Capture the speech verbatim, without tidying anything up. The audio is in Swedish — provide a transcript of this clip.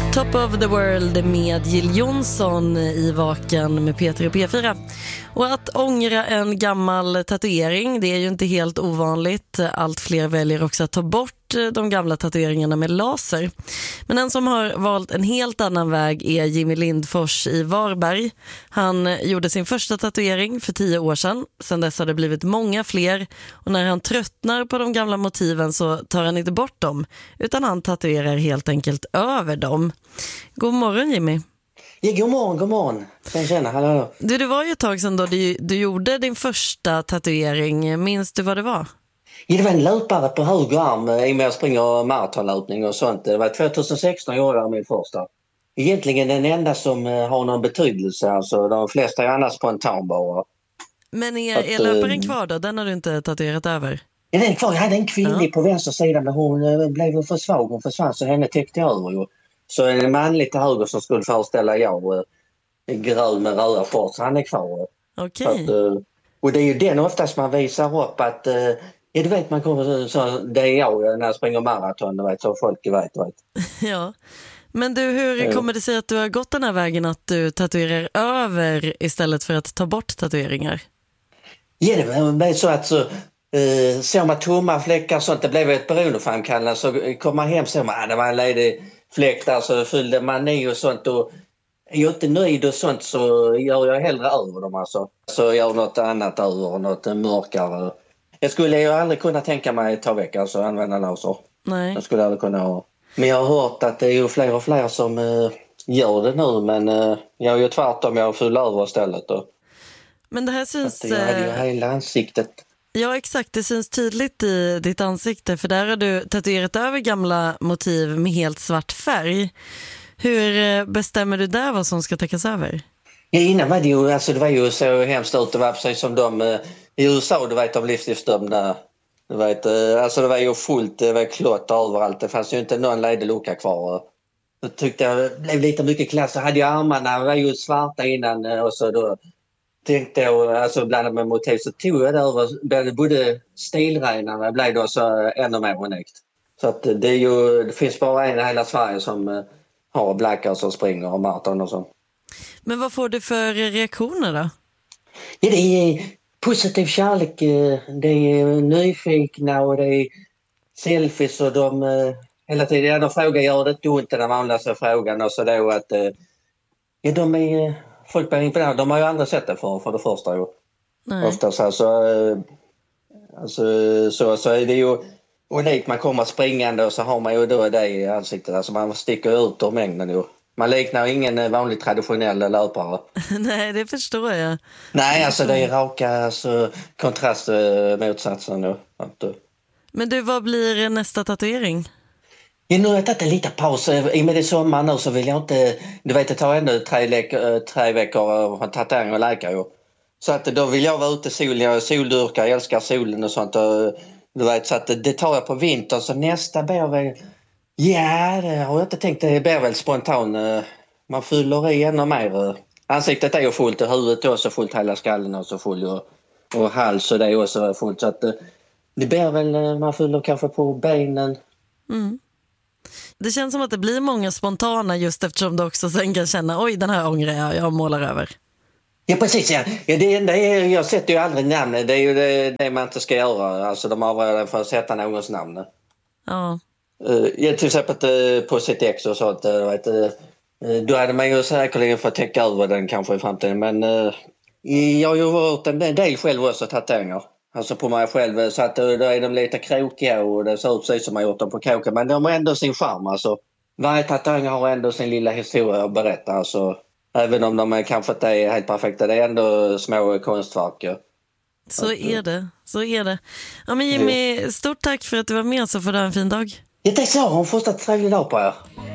Top of the World med Jill Johnson i Vaken med Peter och P fyra. Och att ångra en gammal tatuering, det är ju inte helt ovanligt. Allt fler väljer också att ta bort de gamla tatueringarna med laser. Men en som har valt en helt annan väg är Jimmy Lindfors i Varberg. Han gjorde sin första tatuering för tio år sedan. Sedan dess har det blivit många fler. Och när han tröttnar på de gamla motiven så tar han inte bort dem. Utan han tatuerar helt enkelt över dem. God morgon Jimmy. Ja, god morgon, god morgon. Sen känner, hallå. Du, det var ju ett tag sedan då du, du gjorde din första tatuering. Minns du vad det var? Ja, det var en löpare på höger arm i och med att springa maratonlöpning och sånt. Det var tjugohundrasexton jag gjorde min första. Egentligen den enda som har någon betydelse. Alltså de flesta är annars spontanbara. Men är, att, är löparen kvar då? Den har du inte tatuerat över? Ja, den är kvar. Jag hade en kvinnlig ja. på vänster sida men hon blev för svag. Hon försvann så henne täckte jag över. Så en manlig till höger som skulle föreställa jag grön med röda shorts. Så han är kvar. Okej. Okay. Och det är ju den oftast man visar upp att ja, du vet man kommer så det är jag när jag springer maraton, du vet så folk vet, vet. Ja. Men du, hur kommer det sig att du har gått den här vägen att du tatuerar över istället för att ta bort tatueringar? Ja, det var så att så eh, såg man tomma fläckar och sånt, det blev ett beroendeframkallande så kom man hem så man, ah, det var en ledig fläck där så fyllde man i och sånt och är jag inte nöjd och sånt så gör jag hellre över dem alltså. Så jag gör något annat över, något mörkare. Jag skulle ju aldrig kunna tänka mig att ta väck, alltså använda laser. Nej. Jag skulle aldrig kunna ha. Men jag har hört att det är ju fler och fler som uh, gör det nu, men uh, jag är ju tvärtom, jag fyller över istället. Då. Men det här syns... Jag hade ju hela ansiktet. Ja, exakt. Det syns tydligt i ditt ansikte, för där har du tatuerat över gamla motiv med helt svart färg. Hur bestämmer du där vad som ska täckas över? Ja, innan var det ju, alltså det var ju så hemskt ut, det var precis som de uh, i U S A, du vet, de livstidsdömda. Du vet, alltså det var ju fullt, det var klotter överallt. Det fanns ju inte någon ledig lucka kvar. Jag tyckte jag blev lite mycket klass. Jag hade ju armarna, var ju svarta innan och så då tänkte jag, alltså blandat med motiv så tog jag det över, blev både stilrenare blev då så ännu mer unikt. Så att det är ju, det finns bara en i hela Sverige som har blackar som springer och maraton och så. Men vad får du för reaktioner då? Ja, det är positiv kärlek, det är nyfikna och det är selfies och de hela tiden, ja, de frågar gör det inte ont när man läser frågan och så då att ja, de är, folk blir imponerade, de har ju aldrig sett det för, för det första ju. Nej. Ofta så alltså, alltså så, så är det ju unikt, man kommer springande och så har man ju då det i ansiktet, alltså man sticker ut ur mängden ju. Man liknar ingen vanlig traditionell löpare. Nej, det förstår jag. Nej, alltså det är raka alltså, kontrastmotsatsen nu. Men du, vad blir nästa tatuering? Ja, nu har jag tagit en liten paus. I och med det sommar nu så vill jag inte... Du vet, det tar ändå tre, le- tre veckor att tatuering och läka ju. Så att då vill jag vara ute i solen. Jag är soldyrkare, jag älskar solen och sånt. Och, du vet, så att det tar jag på vintern. Så nästa blir väl... Ja, det har jag inte tänkt. Det blir väl spontan. Man fyller i ännu mer. Ansiktet är ju fullt och huvudet är också fullt. Hela skallen är också full. Och, och hals och det är också fullt. Så att det blir väl... Man fyller kanske på benen. Mm. Det känns som att det blir många spontana just eftersom du också sen kan känna oj, den här ångrar jag, jag målar över. Ja, precis. Ja. Ja, det enda är, jag sätter ju aldrig namnet. Det är ju det, det man inte ska göra. Alltså de avråder för att sätta någons namn. Ja. Ja, till exempel på sitt ex och sånt. Vet, då hade man ju säkerligen fått täcka över den kanske i framtiden. Men jag har ju varit en del själv också tatueringar. Alltså på mig själv. Så att då är de lite krokiga och det ser ut precis som man gjort dem på kåken. Men de har ändå sin charm. Alltså, varje tatuering har ändå sin lilla historia att berätta. Alltså, även om de kanske inte är helt perfekta. Det är ändå små konstverk. Så att, är det. Så är det. Ja, men Jimmy, stort tack för att du var med så får du ha en fin dag. Ja, det är så. Hon får en trevlig dag på er.